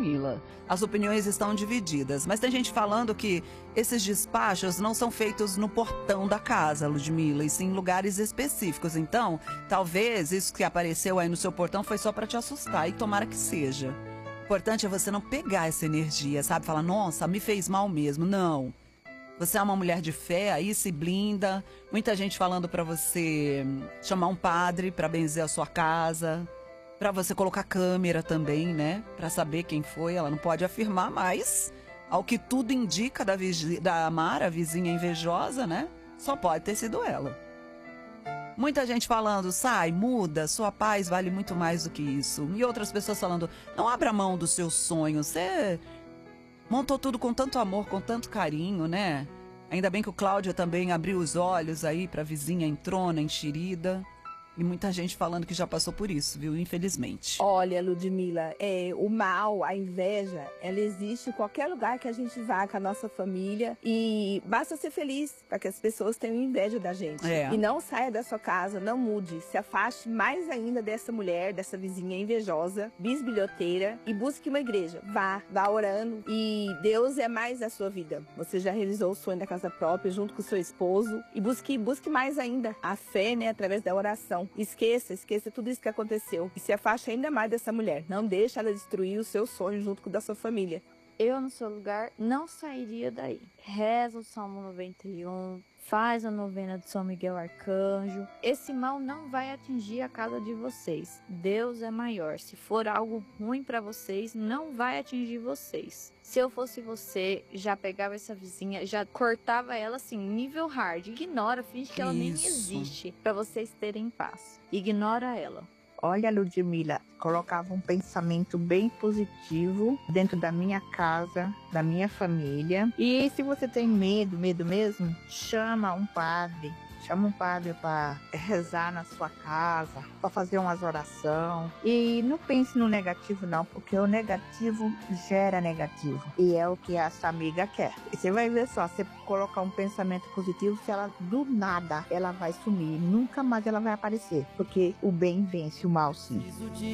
Ludmila. As opiniões estão divididas, mas tem gente falando que esses despachos não são feitos no portão da casa, Ludmila, e sim em lugares específicos. Então, talvez isso que apareceu aí no seu portão foi só para te assustar, e tomara que seja. O importante é você não pegar essa energia, sabe? Falar, nossa, me fez mal mesmo. Não. Você é uma mulher de fé, aí se blinda. Muita gente falando para você chamar um padre para benzer a sua casa, para você colocar câmera também, né? Para saber quem foi. Ela não pode afirmar, mas ao que tudo indica da Mara, a vizinha invejosa, né? Só pode ter sido ela. Muita gente falando, sai, muda, sua paz vale muito mais do que isso. E outras pessoas falando, não abra mão dos seus sonhos, você montou tudo com tanto amor, com tanto carinho, né? Ainda bem que o Cláudio também abriu os olhos aí pra vizinha entrona, enxerida. E muita gente falando que já passou por isso, viu? Infelizmente. Olha, Ludmila, o mal, a inveja, ela existe em qualquer lugar que a gente vá com a nossa família. E basta ser feliz para que as pessoas tenham inveja da gente. E não saia da sua casa, não mude. Se afaste mais ainda dessa mulher, dessa vizinha invejosa, bisbilhoteira, e busque uma igreja. Vá orando. E Deus é mais a sua vida. Você já realizou o sonho da casa própria junto com o seu esposo. E busque mais ainda a fé, né, através da oração. Esqueça tudo isso que aconteceu e se afaste ainda mais dessa mulher. Não deixe ela destruir o seu sonho junto com o da sua família. Eu, no seu lugar, não sairia daí. Reza o Salmo 91, faz a novena de São Miguel Arcanjo. Esse mal não vai atingir a casa de vocês. Deus é maior. Se for algo ruim para vocês, não vai atingir vocês. Se eu fosse você, já pegava essa vizinha, já cortava ela assim, nível hard. Ignora, finge que ela nem existe, para vocês terem paz. Ignora ela. Olha, Ludmila, colocava um pensamento bem positivo dentro da minha casa, da minha família. E se você tem medo mesmo, chama um padre para rezar na sua casa, para fazer umas orações. E não pense no negativo não, porque o negativo gera negativo. E é o que essa amiga quer. E você vai ver só, você colocar um pensamento positivo, se ela do nada, ela vai sumir. Nunca mais ela vai aparecer. Porque o bem vence o mal sim.